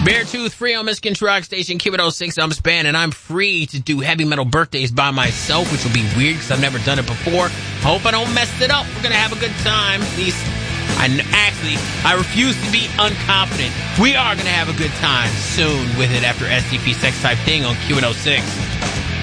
Beartooth, free on Michigan Rock Station, Q106. I'm Span, and I'm free to do heavy metal birthdays by myself, which will be weird because I've never done it before. I hope I don't mess it up. We're going to have a good time. At least, I refuse to be unconfident. We are going to have a good time soon with it after STP Sex Type Thing on Q106.